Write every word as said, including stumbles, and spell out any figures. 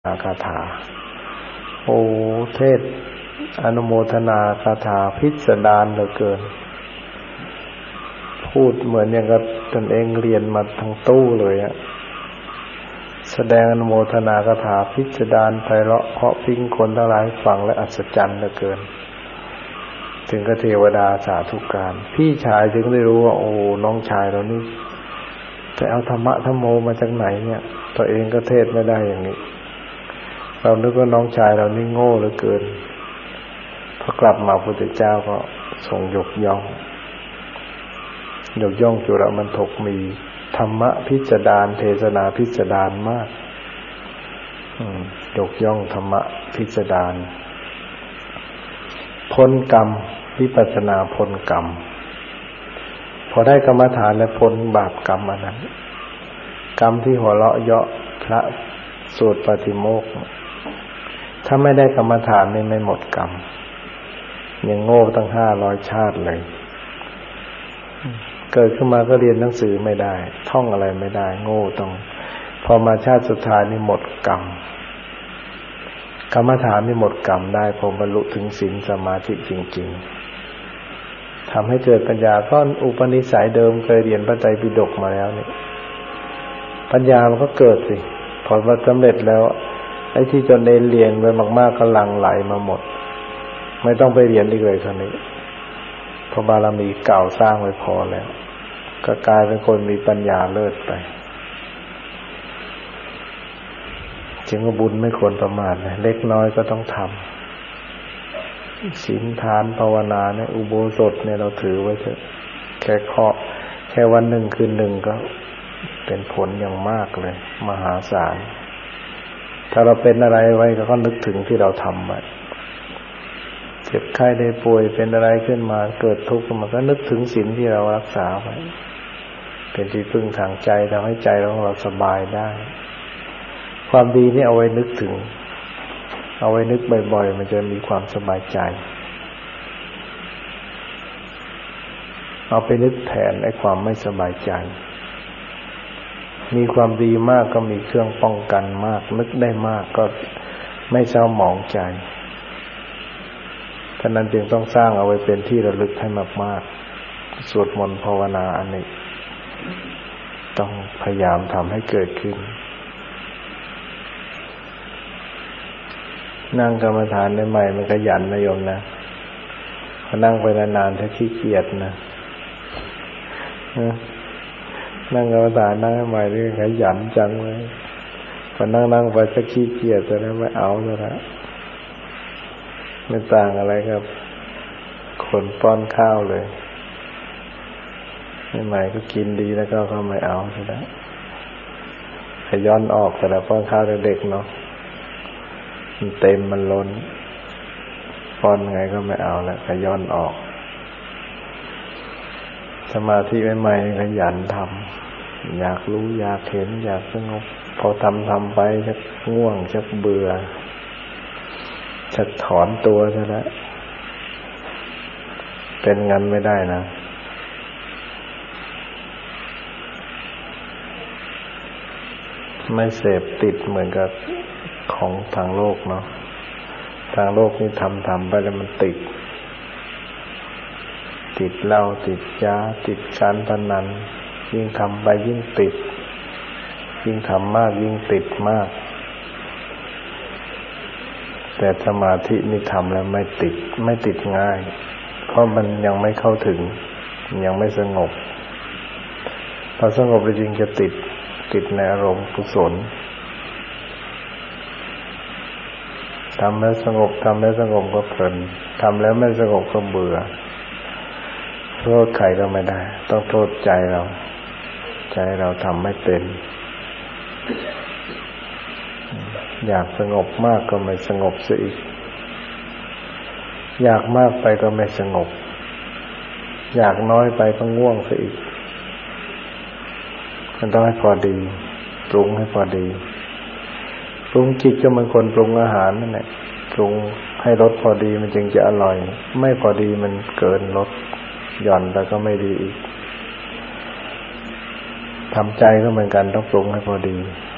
คาถาโอ้เทศอนุโมทนาคาถาพิสดารเหลือเกินพูดเหมือนอย่างกับตนเองเรียนมาทั้งตู้เลยอะแสดงอนุโมทนาคาถาพิสดารไพเราะเพราะพิ้งคนทั้งหลายฟังและอัศจรรย์เหลือเกินถึงกับเทวดาสาธุการพี่ชายถึงได้รู้ว่าโอ้น้องชายเรานี่จะเอาธรรมะธรรมโมมาจากไหนเนี่ยตัวเองก็เทศไม่ได้อย่างนี้เรานึกว่าน้องชายเรานี่โง่เหลือเกินพอกลับมาพระพุทธเจ้าก็ทรงยกย่องยกย่องจุลมันถกมีธรรมะพิสดารเทศนาพิสดารมากยกย่องธรรมะพิสดารพ้นกรรมวิปัสสนาพ้นกรรมพอได้กรรมฐานและพ้นบาปกรรมอันนั้นกรรมที่หัวเราะเยาะพระสวดปาฏิโมกข์ถ้าไม่ได้กรรมฐานนี่ไม่หมดกรรมยังโง่ตั้งห้าร้อยชาติเลยเกิดขึ้นมาก็เรียนหนังสือไม่ได้ท่องอะไรไม่ได้โง่ต้องพอมาชาติสุดท้ายนี่หมดกรรมกรรมฐานนี่หมดกรรมได้พอบรรลุถึงศีลสมาธิจริงๆทำให้เกิดปัญญาก็อุปนิสัยเดิมเคยเรียนพระไตรปิฎกมาแล้วนี่ปัญญามันก็เกิดสิพอว่าสำเร็จแล้วไอ้ที่จนเรียนเรียนไปมากๆก็หลั่งไหลมาหมดไม่ต้องไปเรียนอีกเลยคราวนี้เพราะบารมีเก่าสร้างไว้พอแล้วก็กลายเป็นคนมีปัญญาเลิศไปจึงว่าบุญไม่ควรประมาทนะเล็กน้อยก็ต้องทำศีลทานภาวนาเนี่ยอุโบสถเนี่ยเราถือไว้เถอะแค่ข้อแค่วันหนึ่งคืนหนึ่งก็เป็นผลอย่างมากเลยมหาศาลถ้าเราเป็นอะไรไว้ก็นึกถึงที่เราทำไว้เจ็บไข้ได้ป่วยเป็นอะไรขึ้นมาเกิดทุกข์ขึ้นมาก็นึกถึงศีลที่เรารักษาไว้เป็นที่พึ่งทางใจทำให้ใจของเราสบายได้ความดีนี่เอาไว้นึกถึงเอาไว้นึกบ่อยๆมันจะมีความสบายใจเอาไปนึกแทนไอ้ความไม่สบายใจมีความดีมากก็มีเครื่องป้องกันมากนึกได้มากก็ไม่เศร้าหมองใจฉะนั้นจึงต้องสร้างเอาไว้เป็นที่ระลึกให้มากๆสวดมนต์ภาวนาอันนี้ต้องพยายามทำให้เกิดขึ้นนั่งกรรมฐานใหม่ๆมันขยันนะโยมนะพอนั่งไปนานๆถ้าขี้เกียจนะนั่งกรรมฐานนั่งใหม่นี่ขยันจังเลยพอนั่งๆไปถ้าขี้เกียจจะได้ไม่เอาแล้วไม่ต่างอะไรครับคนป้อนข้าวเลยใหม่ๆก็กินดีแล้วก็เขาไม่เอาซะแล้วขย้อนออกแต่ละป้อนข้าวเด็กๆเนาะมันเต็มมันล้นป้อนไงก็ไม่เอาแล้วขย้อนออกสมาธิใหม่ๆขยันทำอยากรู้อยากเห็นอยากสงบพอทำทำไปชักง่วงชักเบื่อชักถอนตัวซะแล้วเป็นงั้นไม่ได้นะไม่เสพติดเหมือนกับของทางโลกเนาะทางโลกนี่ทำทำไปแล้วมันติดติดเหล้าติดยาติดการพนันยิ่งทำไปยิ่งติดยิ่งทำมากยิ่งติดมากแต่สมาธินี่ทำแล้วไม่ติดไม่ติดง่ายเพราะมันยังไม่เข้าถึงยังไม่สงบพอสงบจริงจะติดติดในอารมณ์กุศลทำแล้วสงบทำแล้วสงบก็เพลินทำแล้วไม่สงบก็เบื่อโทษใครก็ไม่ได้ต้องโทษใจเราใจเราทำไม่เป็นอยากสงบมากก็ไม่สงบซะอีกอยากมากไปก็ไม่สงบอยากน้อยไปก็ง่วงซะอีกมันต้องให้พอดีปรุงให้พอดีปรุงจิตก็เหมือนคนปรุงอาหารนั่นแหละปรุงให้รสพอดีมันจึงจะอร่อยไม่พอดีมันเกินรสหย่อนแล้วก็ไม่ดีอีกทำใจก็เหมือนกันต้องปรุงให้พอดี